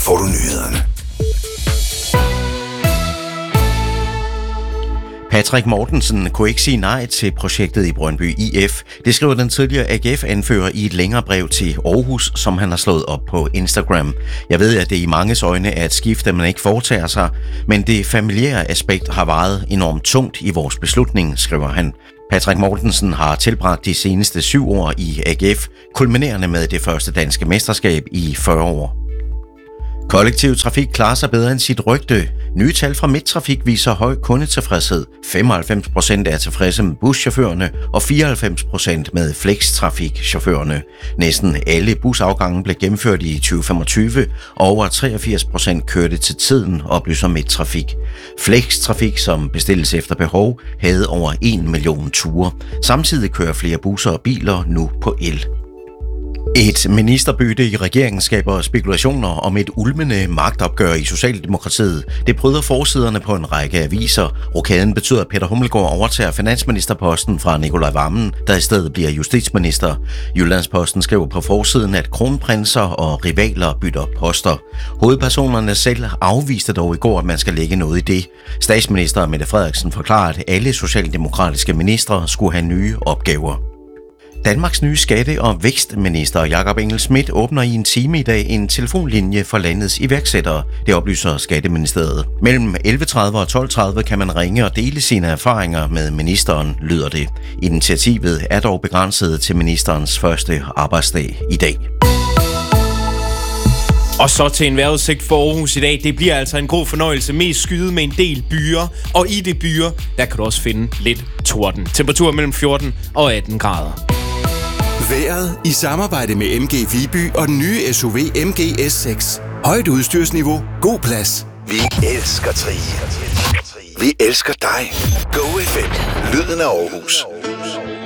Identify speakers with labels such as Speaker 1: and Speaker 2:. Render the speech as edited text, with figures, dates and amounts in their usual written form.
Speaker 1: får du nyhederne.
Speaker 2: Patrick Mortensen kunne ikke sige nej til projektet i Brøndby IF. Det skriver den tidligere AGF-anfører i et længere brev til Aarhus, som han har slået op på Instagram. Jeg ved, at det i manges øjne er et skift, at man ikke foretager sig, men det familiære aspekt har vejet enormt tungt i vores beslutning, skriver han. Patrick Mortensen har tilbragt de seneste 7 år i AGF, kulminerende med det første danske mesterskab i 40 år. Kollektiv trafik klarer sig bedre end sit rygte. Nye tal fra Midttrafik viser høj kundetilfredshed. 95% er tilfredse med buschaufførerne og 94% med flextrafikchaufførerne. Næsten alle busafgange blev gennemført i 2025, og over 83% kørte til tiden, oplyser Midttrafik. Flextrafik, som bestilles efter behov, havde over 1 million ture. Samtidig kører flere busser og biler nu på el. Et ministerbytte i regeringen skaber spekulationer om et ulmende magtopgør i Socialdemokratiet. Det bryder forsiderne på en række aviser. Rokaden betyder, at Peter Hummelgaard overtager finansministerposten fra Nicolai Wammen, der i stedet bliver justitsminister. Jyllandsposten skriver på forsiden, at kronprinser og rivaler bytter poster. Hovedpersonerne selv afviste dog i går, at man skal lægge noget i det. Statsminister Mette Frederiksen forklarede, at alle socialdemokratiske ministre skulle have nye opgaver. Danmarks nye skatte- og vækstminister Jakob Engel-Schmidt åbner i en time i dag en telefonlinje for landets iværksættere. Det oplyser Skatteministeriet. Mellem 11.30 og 12.30 kan man ringe og dele sine erfaringer med ministeren, lyder det. Initiativet er dog begrænset til ministerens første arbejdsdag i dag.
Speaker 3: Og så til en vejrudsigt for Aarhus i dag. Det bliver altså en god fornøjelse. Mest skyde med en del byer. Og i det byer, der kan du også finde lidt torden. Temperatur mellem 14 og 18 grader.
Speaker 1: Vejret i samarbejde med MG Viby og den nye SUV MG S6. Højt udstyrsniveau, god plads. Vi elsker Trige. Vi elsker dig. Go FM. Lyden af Aarhus.